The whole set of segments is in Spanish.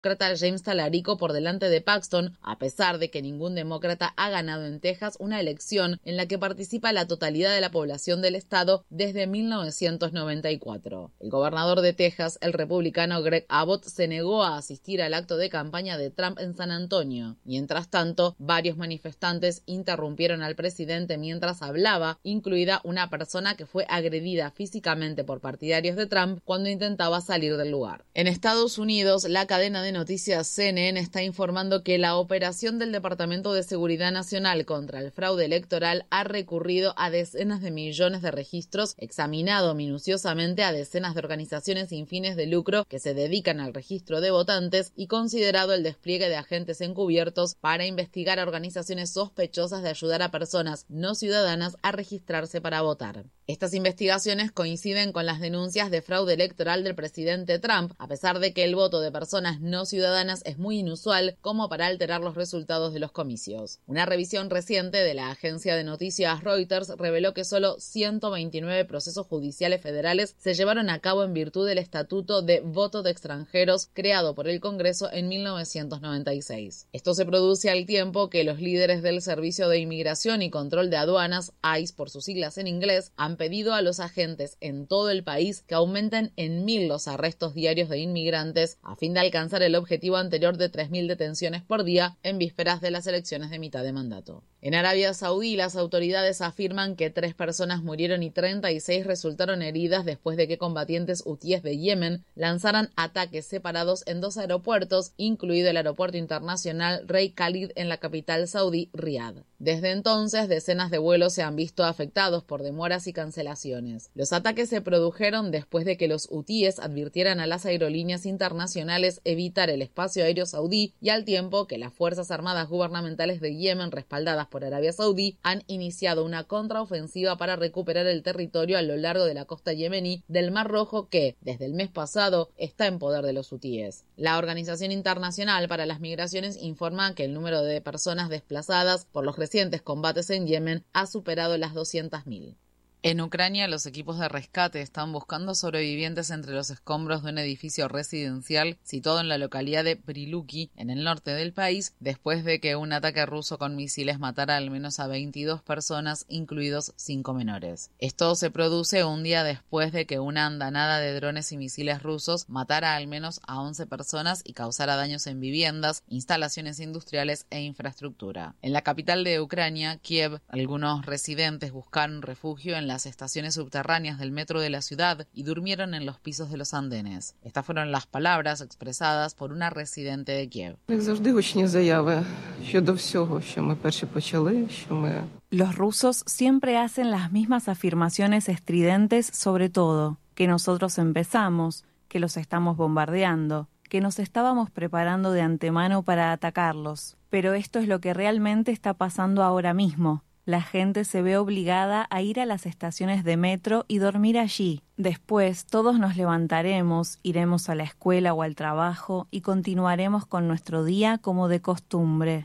demócrata James Talarico por delante de Paxton, a pesar de que ningún demócrata ha ganado en Texas una elección en la que participa la totalidad de la población del estado desde 1994. El gobernador de Texas, el republicano Greg Abbott, se negó a asistir al acto de campaña de Trump en San Antonio. Mientras tanto, varios manifestantes interrumpieron al presidente mientras hablaba, incluida una persona que fue agredida físicamente por partidarios de Trump cuando intentaba salir del lugar. En Estados Unidos, la cadena de noticias CNN está informando que la operación del Departamento de Seguridad Nacional contra el fraude electoral ha recurrido a decenas de millones de registros, examinado minuciosamente a decenas de organizaciones sin fines de lucro que se dedican al registro de votantes y considerado el despliegue de agentes encubiertos para investigar a organizaciones sospechosas de ayudar a personas no ciudadanas a registrarse para votar. Estas investigaciones coinciden con las denuncias de fraude electoral del presidente Trump, a pesar de que el voto de personas no ciudadanas es muy inusual como para alterar los resultados de los comicios. Una revisión reciente de la agencia de noticias Reuters reveló que solo 129 procesos judiciales federales se llevaron a cabo en virtud del Estatuto de Voto de Extranjeros creado por el Congreso en 1996. Esto se produce al tiempo que los líderes del Servicio de Inmigración y Control de Aduanas, ICE por sus siglas en inglés, han pedido a los agentes en todo el país que aumenten en 1.000 los arrestos diarios de inmigrantes a fin de alcanzar el objetivo anterior de 3.000 detenciones por día en vísperas de las elecciones de mitad de mandato. En Arabia Saudí, las autoridades afirman que 3 personas murieron y 36 resultaron heridas después de que combatientes hutíes de Yemen lanzaran ataques separados en 2 aeropuertos, incluido el aeropuerto internacional Rey Khalid en la capital saudí, Riad. Desde entonces, decenas de vuelos se han visto afectados por demoras y cancelaciones. Los ataques se produjeron después de que los hutíes advirtieran a las aerolíneas internacionales evitar el espacio aéreo saudí y al tiempo que las Fuerzas Armadas Gubernamentales de Yemen, respaldadas por Arabia Saudí, han iniciado una contraofensiva para recuperar el territorio a lo largo de la costa yemení del Mar Rojo que, desde el mes pasado, está en poder de los hutíes. La Organización Internacional para las Migraciones informa que el número de personas desplazadas por los recientes combates en Yemen ha superado las 200.000. En Ucrania, los equipos de rescate están buscando sobrevivientes entre los escombros de un edificio residencial situado en la localidad de Priluki, en el norte del país, después de que un ataque ruso con misiles matara al menos a 22 personas, incluidos 5 menores. Esto se produce un día después de que una andanada de drones y misiles rusos matara al menos a 11 personas y causara daños en viviendas, instalaciones industriales e infraestructura. En la capital de Ucrania, Kiev, algunos residentes buscaron refugio en las estaciones subterráneas del metro de la ciudad y durmieron en los pisos de los andenes. Estas fueron las palabras expresadas por una residente de Kiev. Los rusos siempre hacen las mismas afirmaciones estridentes sobre todo, que nosotros empezamos, que los estamos bombardeando, que nos estábamos preparando de antemano para atacarlos. Pero esto es lo que realmente está pasando ahora mismo. La gente se ve obligada a ir a las estaciones de metro y dormir allí. Después todos nos levantaremos, iremos a la escuela o al trabajo y continuaremos con nuestro día como de costumbre.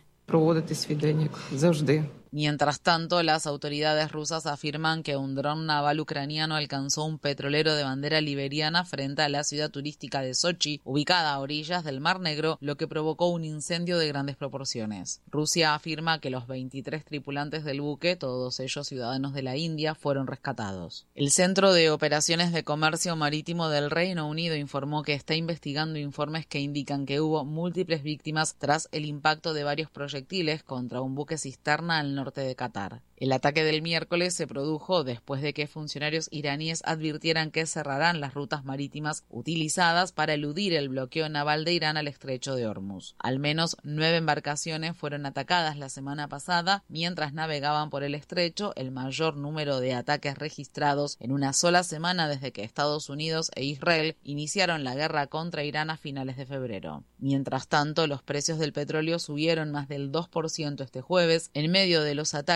Mientras tanto, las autoridades rusas afirman que un dron naval ucraniano alcanzó un petrolero de bandera liberiana frente a la ciudad turística de Sochi, ubicada a orillas del Mar Negro, lo que provocó un incendio de grandes proporciones. Rusia afirma que los 23 tripulantes del buque, todos ellos ciudadanos de la India, fueron rescatados. El Centro de Operaciones de Comercio Marítimo del Reino Unido informó que está investigando informes que indican que hubo múltiples víctimas tras el impacto de varios proyectiles contra un buque cisterna al norte de Qatar. El ataque del miércoles se produjo después de que funcionarios iraníes advirtieran que cerrarán las rutas marítimas utilizadas para eludir el bloqueo naval de Irán al estrecho de Hormuz. Al menos 9 embarcaciones fueron atacadas la semana pasada mientras navegaban por el estrecho, el mayor número de ataques registrados en una sola semana desde que Estados Unidos e Israel iniciaron la guerra contra Irán a finales de febrero. Mientras tanto, los precios del petróleo subieron más del 2% este jueves en medio de los ataques contra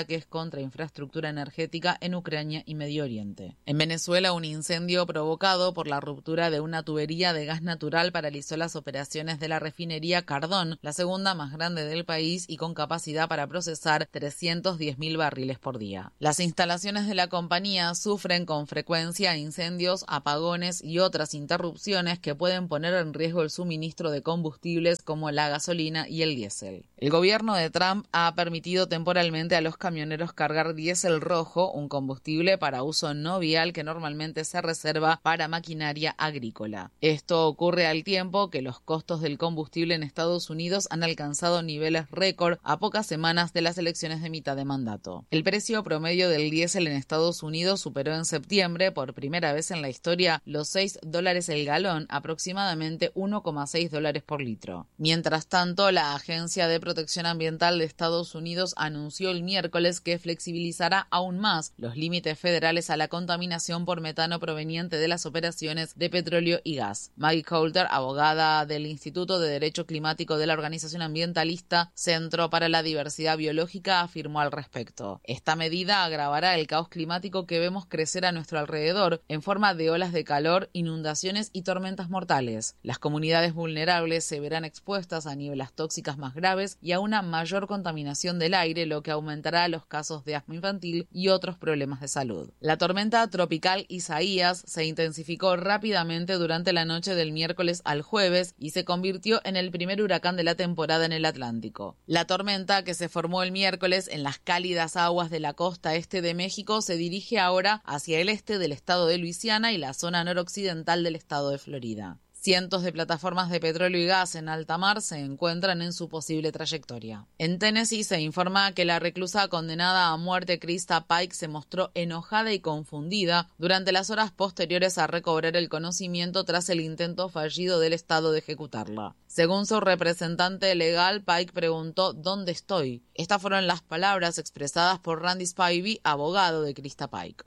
contra infraestructura energética en Ucrania y Medio Oriente. En Venezuela, un incendio provocado por la ruptura de una tubería de gas natural paralizó las operaciones de la refinería Cardón, la segunda más grande del país y con capacidad para procesar 310.000 barriles por día. Las instalaciones de la compañía sufren con frecuencia incendios, apagones y otras interrupciones que pueden poner en riesgo el suministro de combustibles como la gasolina y el diésel. El gobierno de Trump ha permitido temporalmente a los camioneros cargar diésel rojo, un combustible para uso no vial que normalmente se reserva para maquinaria agrícola. Esto ocurre al tiempo que los costos del combustible en Estados Unidos han alcanzado niveles récord a pocas semanas de las elecciones de mitad de mandato. El precio promedio del diésel en Estados Unidos superó en septiembre, por primera vez en la historia, los $6 el galón, aproximadamente $1,6 por litro. Mientras tanto, la Agencia de Protección Ambiental de Estados Unidos anunció el miércoles que flexibilizará aún más los límites federales a la contaminación por metano proveniente de las operaciones de petróleo y gas. Maggie Coulter, abogada del Instituto de Derecho Climático de la organización ambientalista Centro para la Diversidad Biológica, afirmó al respecto: esta medida agravará el caos climático que vemos crecer a nuestro alrededor en forma de olas de calor, inundaciones y tormentas mortales. Las comunidades vulnerables se verán expuestas a nieblas tóxicas más graves y a una mayor contaminación del aire, lo que aumentará los casos de asma infantil y otros problemas de salud. La tormenta tropical Isaías se intensificó rápidamente durante la noche del miércoles al jueves y se convirtió en el primer huracán de la temporada en el Atlántico. La tormenta, que se formó el miércoles en las cálidas aguas de la costa este de México, se dirige ahora hacia el este del estado de Luisiana y la zona noroccidental del estado de Florida. Cientos de plataformas de petróleo y gas en alta mar se encuentran en su posible trayectoria. En Tennessee se informa que la reclusa condenada a muerte Krista Pike se mostró enojada y confundida durante las horas posteriores a recobrar el conocimiento tras el intento fallido del Estado de ejecutarla. Según su representante legal, Pike preguntó ¿dónde estoy? Estas fueron las palabras expresadas por Randy Spivey, abogado de Krista Pike.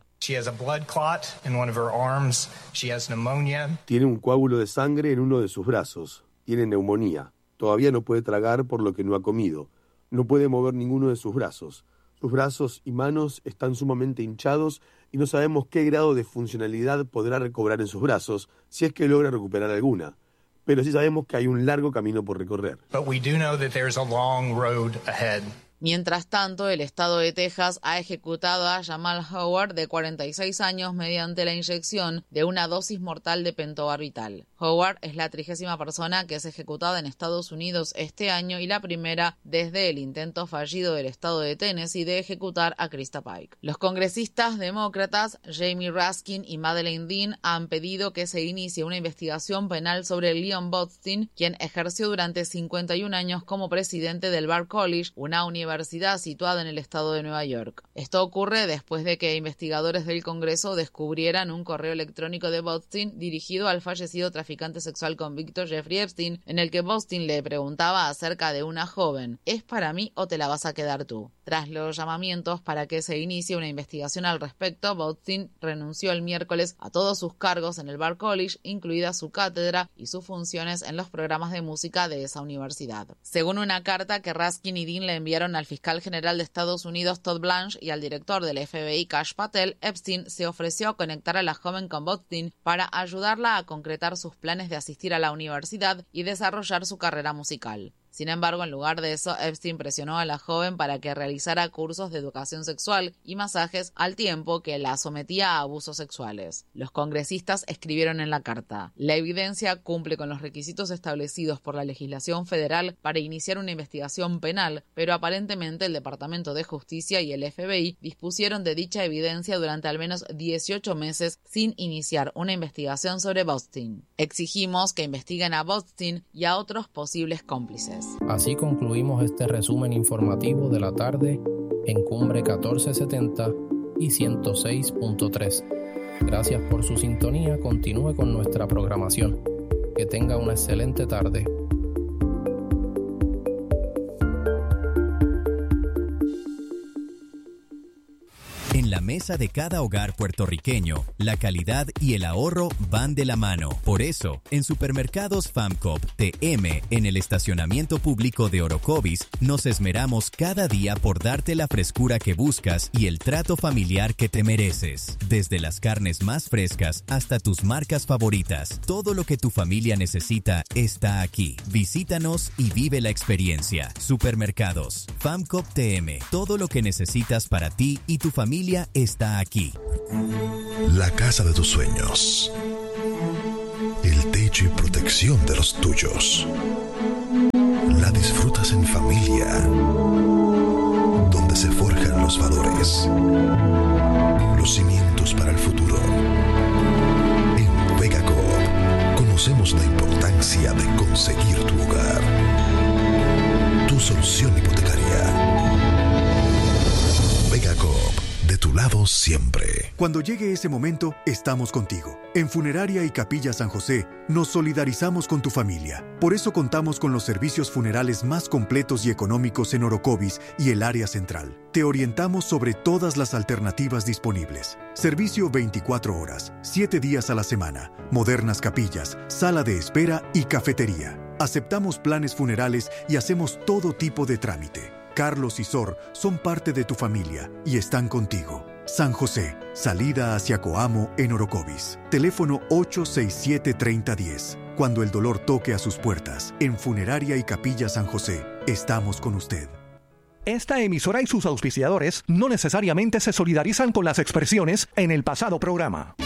Tiene un coágulo de sangre en uno de sus brazos. Tiene neumonía. Todavía no puede tragar por lo que no ha comido. No puede mover ninguno de sus brazos. Sus brazos y manos están sumamente hinchados y no sabemos qué grado de funcionalidad podrá recobrar en sus brazos, si es que logra recuperar alguna. Pero sí sabemos que hay un largo camino por recorrer. Mientras tanto, el estado de Texas ha ejecutado a Jamal Howard, de 46 años, mediante la inyección de una dosis mortal de pentobarbital. Howard es la 30ª persona que es ejecutada en Estados Unidos este año y la primera desde el intento fallido del estado de Tennessee de ejecutar a Krista Pike. Los congresistas demócratas Jamie Raskin y Madeleine Dean han pedido que se inicie una investigación penal sobre Leon Botstein, quien ejerció durante 51 años como presidente del Bard College, una universidad situada en el estado de Nueva York. Esto ocurre después de que investigadores del Congreso descubrieran un correo electrónico de Botstein dirigido al fallecido traficante sexual convicto Jeffrey Epstein, en el que Botstein le preguntaba acerca de una joven: ¿es para mí o te la vas a quedar tú? Tras los llamamientos para que se inicie una investigación al respecto, Botstein renunció el miércoles a todos sus cargos en el Bard College, incluida su cátedra y sus funciones en los programas de música de esa universidad. Según una carta que Raskin y Dean le enviaron al fiscal general de Estados Unidos Todd Blanche y al director del FBI Kash Patel, Epstein se ofreció a conectar a la joven con Botstein para ayudarla a concretar sus planes de asistir a la universidad y desarrollar su carrera musical. Sin embargo, en lugar de eso, Epstein presionó a la joven para que realizara cursos de educación sexual y masajes al tiempo que la sometía a abusos sexuales. Los congresistas escribieron en la carta: la evidencia cumple con los requisitos establecidos por la legislación federal para iniciar una investigación penal, pero aparentemente el Departamento de Justicia y el FBI dispusieron de dicha evidencia durante al menos 18 meses sin iniciar una investigación sobre Botstein. Exigimos que investiguen a Botstein y a otros posibles cómplices. Así concluimos este resumen informativo de la tarde en Cumbre 1470 y 106.3. Gracias por su sintonía. Continúe con nuestra programación. Que tenga una excelente tarde. En la mesa de cada hogar puertorriqueño, la calidad y el ahorro van de la mano. Por eso, en Supermercados FAMCOP TM, en el estacionamiento público de Orocovis, nos esmeramos cada día por darte la frescura que buscas y el trato familiar que te mereces. Desde las carnes más frescas hasta tus marcas favoritas, todo lo que tu familia necesita está aquí. Visítanos y vive la experiencia. Supermercados FAMCOP TM. Todo lo que necesitas para ti y tu familia está aquí. La casa de tus sueños. El techo y protección de los tuyos. La disfrutas en familia, donde se forjan los valores, los cimientos para el futuro. En Vega Coop conocemos la importancia de conseguir tu hogar, tu solución hipotecaria. Vega Coop, de tu lado siempre. Cuando llegue ese momento, estamos contigo. En Funeraria y Capilla San José, nos solidarizamos con tu familia. Por eso contamos con los servicios funerales más completos y económicos en Orocovis y el área central. Te orientamos sobre todas las alternativas disponibles. Servicio 24 horas, 7 días a la semana, modernas capillas, sala de espera y cafetería. Aceptamos planes funerales y hacemos todo tipo de trámite. Carlos y Sor son parte de tu familia y están contigo. San José, salida hacia Coamo en Orocovis. Teléfono 867-3010. Cuando el dolor toque a sus puertas, en Funeraria y Capilla San José, estamos con usted. Esta emisora y sus auspiciadores no necesariamente se solidarizan con las expresiones en el pasado programa.